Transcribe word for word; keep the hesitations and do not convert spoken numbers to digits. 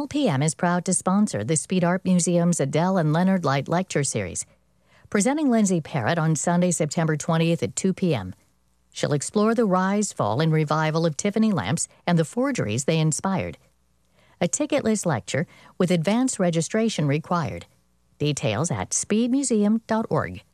L P M is proud to sponsor the Speed Art Museum's Adele and Leonard Light Lecture Series. Presenting Lindsay Parrott on Sunday, September twentieth at two p.m. She'll explore the rise, fall, and revival of Tiffany lamps and the forgeries they inspired. A ticketless lecture with advanced registration required. Details at speed museum dot org.